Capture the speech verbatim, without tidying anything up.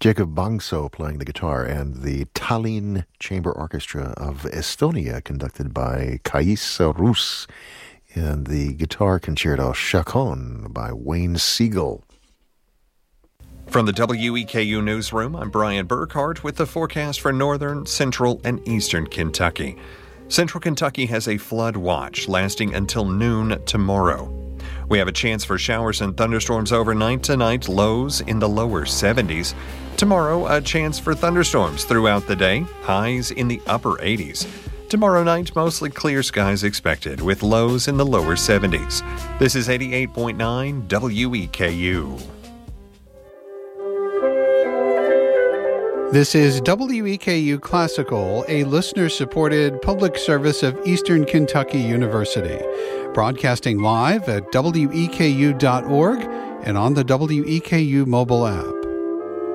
Jacob Bangso playing the guitar, and the Tallinn Chamber Orchestra of Estonia, conducted by Kaisa Rus, and the guitar concerto Chacon by Wayne Siegel. From the W E K U Newsroom, I'm Brian Burkhart with the forecast for northern, central, and eastern Kentucky. Central Kentucky has a flood watch lasting until noon tomorrow. We have a chance for showers and thunderstorms overnight tonight, lows in the lower seventies. Tomorrow, a chance for thunderstorms throughout the day, highs in the upper eighties. Tomorrow night, mostly clear skies expected, with lows in the lower seventies. This is eighty-eight point nine W E K U. This is W E K U Classical, a listener-supported public service of Eastern Kentucky University, broadcasting live at W E K U dot org and on the W E K U mobile app.